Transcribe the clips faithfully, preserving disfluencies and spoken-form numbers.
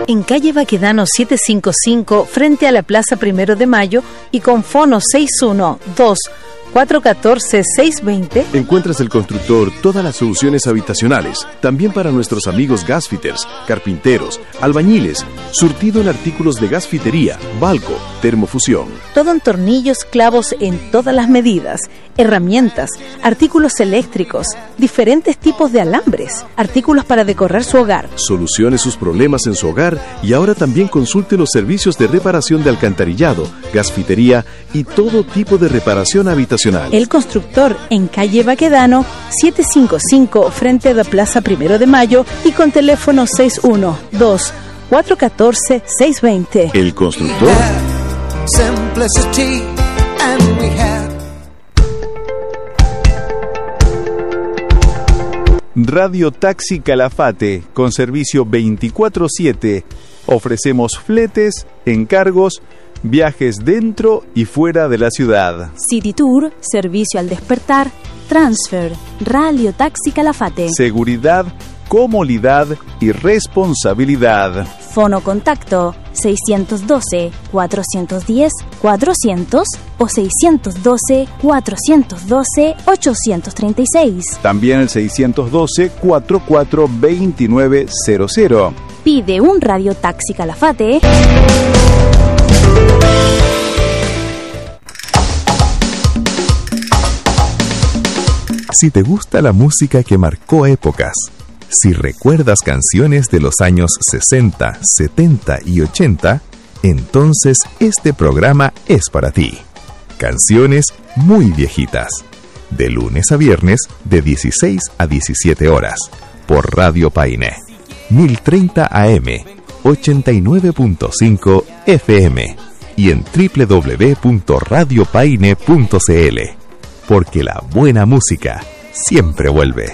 En calle Baquedano setecientos cincuenta y cinco, frente a la Plaza Primero de Mayo, y con fono seis uno dos, cuatro uno cuatro, seis dos cero. Encuentras el constructor todas las soluciones habitacionales, también para nuestros amigos gasfitters, carpinteros, albañiles, surtido en artículos de gasfitería, balco, termofusión. Todo en tornillos, clavos en todas las medidas, herramientas, artículos eléctricos, diferentes tipos de alambres, artículos para decorar su hogar. Solucione sus problemas en su hogar y ahora también consulte los servicios de reparación de alcantarillado, gasfitería y todo tipo de reparación habitacional. El Constructor, en calle Baquedano setecientos cincuenta y cinco, frente a la Plaza Primero de Mayo, y con teléfono seis uno dos, cuatro uno cuatro, seis dos cero. El Constructor. Radio Taxi Calafate, con servicio veinticuatro siete. Ofrecemos fletes, encargos, viajes dentro y fuera de la ciudad. City Tour, servicio al despertar, transfer, Radio Taxi Calafate. Seguridad, comodidad y responsabilidad. Fono contacto seiscientos doce, cuatrocientos diez, cuatrocientos o seiscientos doce, cuatrocientos doce, ochocientos treinta y seis. También el seiscientos doce, cuarenta y cuatro, veintinueve cero cero. Pide un Radio Taxi Calafate. Si te gusta la música que marcó épocas, si recuerdas canciones de los años sesenta, setenta y ochenta, entonces este programa es para ti. Canciones muy viejitas, de lunes a viernes de dieciséis a diecisiete horas, por Radio Paine, mil treinta A M, ochenta y nueve punto cinco F M y en doble u doble u doble u punto radio paine punto c l, porque la buena música siempre vuelve.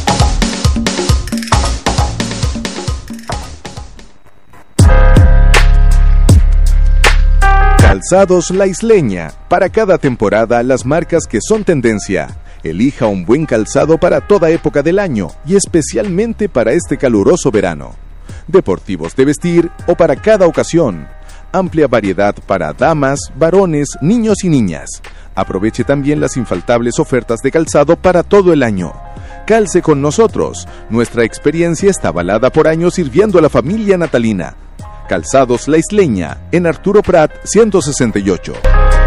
Calzados La Isleña. Para cada temporada, las marcas que son tendencia. Elija un buen calzado para toda época del año y especialmente para este caluroso verano. Deportivos de vestir o para cada ocasión. Amplia variedad para damas, varones, niños y niñas. Aproveche también las infaltables ofertas de calzado para todo el año. Calce con nosotros. Nuestra experiencia está avalada por años sirviendo a la familia natalina. Calzados La Isleña, en Arturo Prat ciento sesenta y ocho.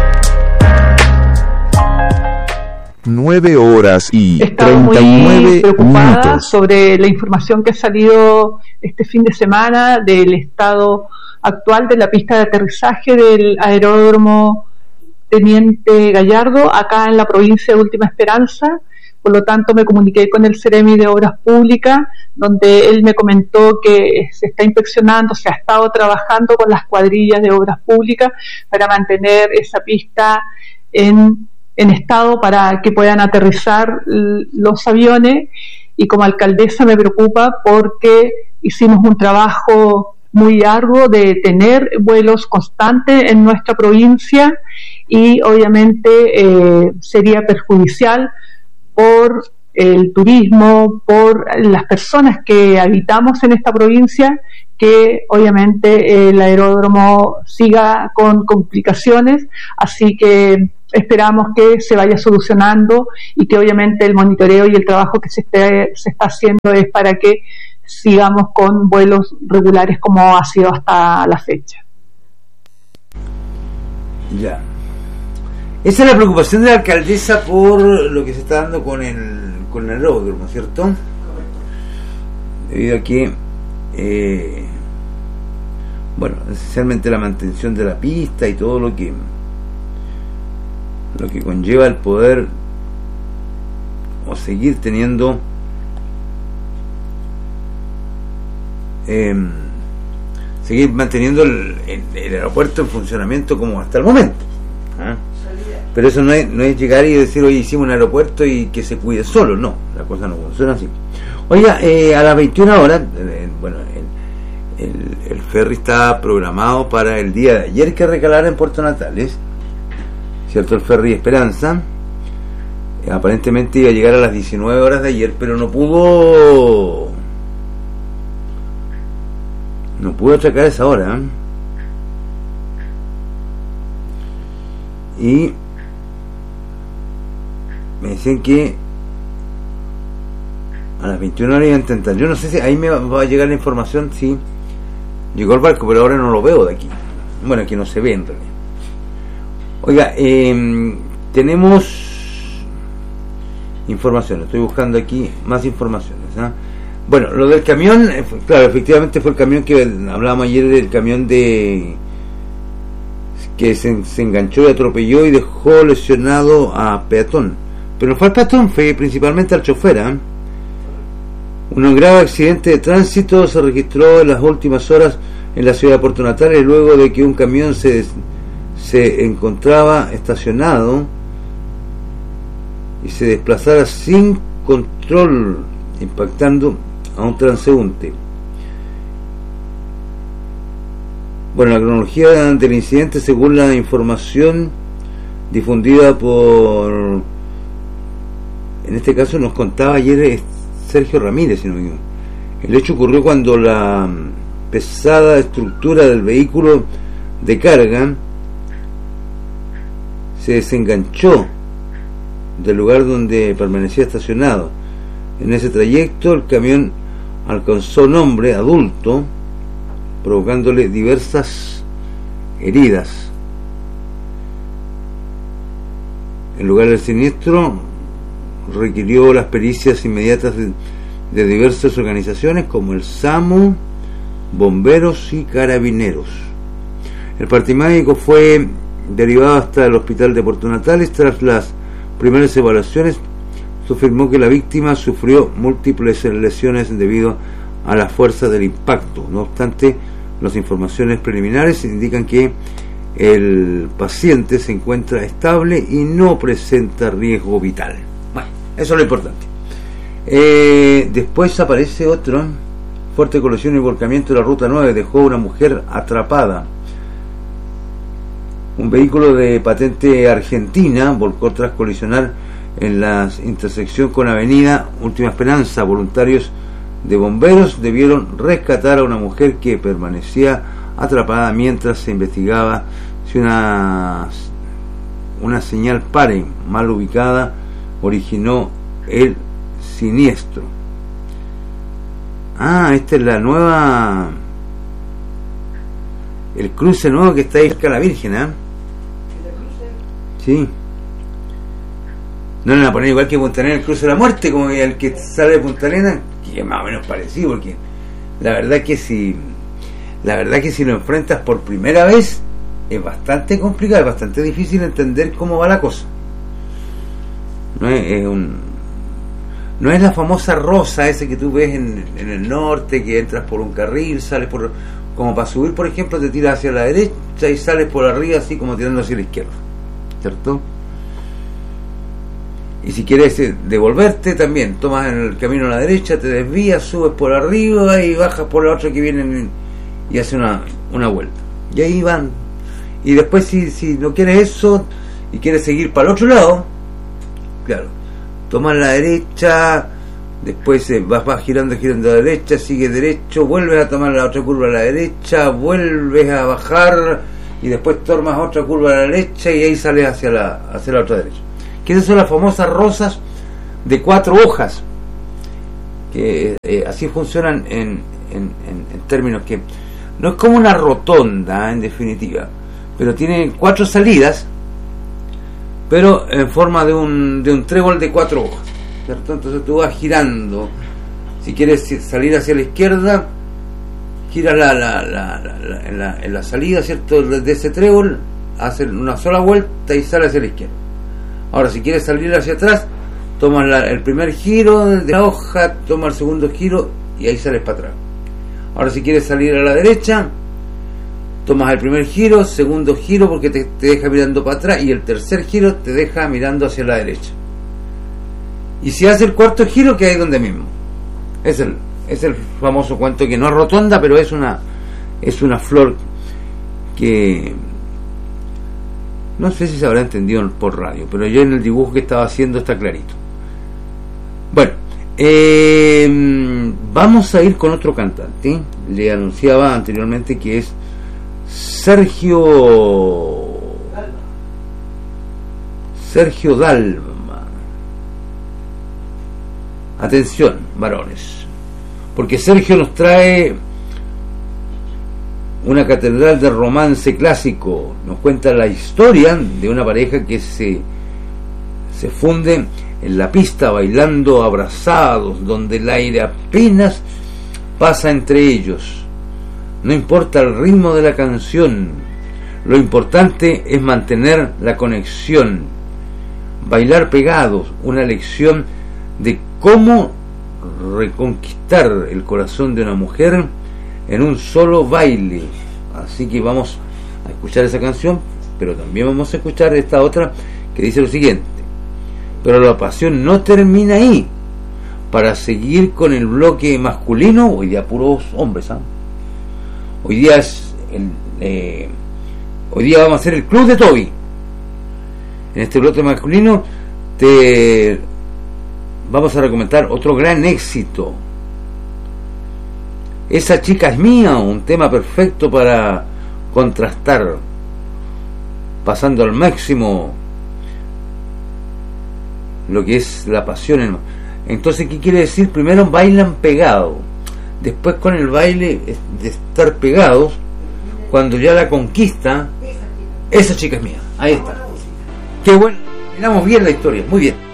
Nueve horas y Estamos treinta y nueve muy preocupadas minutos. sobre la información que ha salido este fin de semana del estado actual de la pista de aterrizaje del aeródromo Teniente Gallardo, acá en la provincia de Última Esperanza. Por lo tanto, me comuniqué con el Ceremi de Obras Públicas, donde él me comentó que se está inspeccionando, se ha estado trabajando con las cuadrillas de Obras Públicas para mantener esa pista en, en estado para que puedan aterrizar los aviones. Y como alcaldesa me preocupa porque hicimos un trabajo muy arduo de tener vuelos constantes en nuestra provincia y obviamente eh, sería perjudicial por el turismo, por las personas que habitamos en esta provincia, que obviamente el aeródromo siga con complicaciones, así que esperamos que se vaya solucionando y que obviamente el monitoreo y el trabajo que se, esté, se está haciendo es para que sigamos con vuelos regulares como ha sido hasta la fecha. Ya. Esa es la preocupación de la alcaldesa por lo que se está dando con el, con el aeródromo, ¿cierto? Debido a que, eh, bueno, esencialmente la mantención de la pista y todo lo que lo que conlleva el poder o seguir teniendo eh, seguir manteniendo el, el, el aeropuerto en funcionamiento como hasta el momento, ¿eh? Pero eso no es, no es llegar y decir, oye, hicimos un aeropuerto y que se cuide solo. No, la cosa no funciona así. Oiga, eh, a las veintiuna horas, eh, bueno, el, el, el ferry está programado para el día de ayer que recalara en Puerto Natales, ¿cierto? El ferry Esperanza. Eh, aparentemente iba a llegar a las diecinueve horas de ayer, pero no pudo No pude atracar a esa hora, ¿eh? Y me decían que a las veintiuna horas iban a intentar. Yo no sé si ahí me va a llegar la información si llegó el barco, pero ahora no lo veo de aquí. Bueno, aquí no se ve en realidad. Oiga, eh, tenemos información, estoy buscando aquí más informaciones, ¿eh? Bueno, lo del camión, claro, efectivamente fue el camión que hablábamos ayer, del camión de que se, se enganchó y atropelló y dejó lesionado a peatón. Pero no fue al peatón, fue principalmente al chofer, ¿eh? Un grave accidente de tránsito se registró en las últimas horas en la ciudad de Puerto Natales, luego de que un camión se, se encontraba estacionado y se desplazara sin control, impactando a un transeúnte. Bueno, la cronología del incidente, según la información difundida por, en este caso nos contaba ayer Sergio Ramírez, si no me equivoco. El hecho ocurrió cuando la pesada estructura del vehículo de carga se desenganchó del lugar donde permanecía estacionado. En ese trayecto el camión alcanzó a un hombre adulto, provocándole diversas heridas. El lugar del siniestro requirió las pericias inmediatas de, de diversas organizaciones como el SAMU, bomberos y carabineros. El parte médico fue derivado hasta el hospital de Puerto Natales. Tras las primeras evaluaciones se afirmó que la víctima sufrió múltiples lesiones debido a la fuerza del impacto. No obstante, las informaciones preliminares indican que el paciente se encuentra estable y no presenta riesgo vital. Bueno, eso es lo importante. Eh, después aparece otro: fuerte colisión y volcamiento de la ruta nueve dejó a una mujer atrapada. Un vehículo de patente argentina volcó tras colisionar en la intersección con avenida Última Esperanza. Voluntarios de bomberos debieron rescatar a una mujer que permanecía atrapada mientras se investigaba si una, una señal pare mal ubicada originó el siniestro. Ah, esta es la nueva, el cruce nuevo que está ahí cerca de la Virgen, ¿eh? Sí. No le van a poner igual que Punta Arenas el cruce de la muerte, como el que sale de Punta Arenas, que es más o menos parecido, porque la verdad que si la verdad que si lo enfrentas por primera vez es bastante complicado, es bastante difícil entender cómo va la cosa. No es, es un no es la famosa rosa ese que tú ves en, en el norte, que entras por un carril, sales por, como para subir por ejemplo, te tiras hacia la derecha y sales por arriba así como tirando hacia la izquierda, ¿cierto? Y si quieres devolverte también, tomas el camino a la derecha, te desvías, subes por arriba y bajas por la otra que viene y hace una, una vuelta. Y ahí van. Y después si, si no quieres eso y quieres seguir para el otro lado, claro, tomas la derecha, después vas, vas girando, girando a la derecha, sigues derecho, vuelves a tomar la otra curva a la derecha, vuelves a bajar y después tomas otra curva a la derecha y ahí sales hacia la, hacia la otra derecha. Que esas son las famosas rosas de cuatro hojas, que eh, así funcionan en, en, en, en términos que no es como una rotonda, en definitiva, pero tiene cuatro salidas, pero en forma de un, de un trébol de cuatro hojas, ¿cierto? Entonces tú vas girando. Si quieres salir hacia la izquierda, giras la, la, la, la, la, en, la, en la salida, ¿cierto?, de ese trébol, haces una sola vuelta y sales hacia la izquierda. Ahora, si quieres salir hacia atrás, tomas la, el primer giro de la hoja, tomas el segundo giro y ahí sales para atrás. Ahora, si quieres salir a la derecha, tomas el primer giro, segundo giro porque te, te deja mirando para atrás, y el tercer giro te deja mirando hacia la derecha. Y si haces el cuarto giro, que hay donde mismo. Es el, es el famoso cuento que no es rotonda, pero es una, es una flor que no sé si se habrá entendido por radio, pero yo en el dibujo que estaba haciendo está clarito. Bueno, eh, Vamos a ir con otro cantante. Le anunciaba anteriormente que es Sergio Sergio Dalma. Atención, varones, porque Sergio nos trae una catedral de romance clásico. Nos cuenta la historia de una pareja que se se funde en la pista bailando abrazados, donde el aire apenas pasa entre ellos. No importa el ritmo de la canción, lo importante es mantener la conexión. Bailar pegados, una lección de cómo reconquistar el corazón de una mujer en un solo baile. Así que vamos a escuchar esa canción, pero también vamos a escuchar esta otra que dice lo siguiente: pero la pasión no termina ahí. Para seguir con el bloque masculino, hoy día puros hombres, ¿eh? Hoy día es el, eh, hoy día vamos a hacer el club de Toby. En este bloque masculino te vamos a recomendar otro gran éxito. Esa chica es mía, un tema perfecto para contrastar, pasando al máximo lo que es la pasión. Entonces, ¿qué quiere decir? Primero bailan pegados, después con el baile de estar pegados, cuando ya la conquista, esa chica es mía. Ahí está. Qué bueno, miramos bien la historia, muy bien.